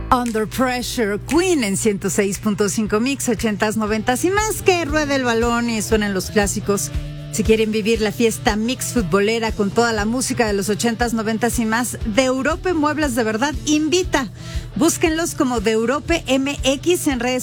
Under Pressure, Queen en 106.5 Mix, 80s, 90s y más. Que ruede el balón y suenan los clásicos. Si quieren vivir la fiesta mix futbolera con toda la música de los 80s, 90s y más, De Europe Muebles de Verdad invita. Búsquenlos como De Europe MX en redes